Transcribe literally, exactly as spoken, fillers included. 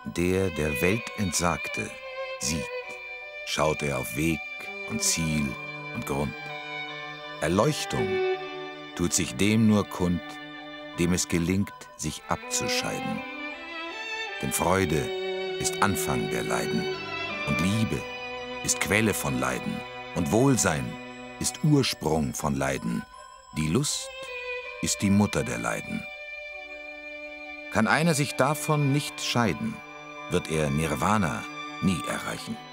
der der Welt entsagte, sieht, schaut er auf Weg und Ziel und Grund. Erleuchtung tut sich dem nur kund, dem es gelingt, sich abzuscheiden. Denn Freude ist Anfang der Leiden und Liebe ist Quelle von Leiden und Wohlsein ist Ursprung von Leiden. Die Lust ist die Mutter der Leiden. Kann einer sich davon nicht scheiden, wird er Nirvana nie erreichen.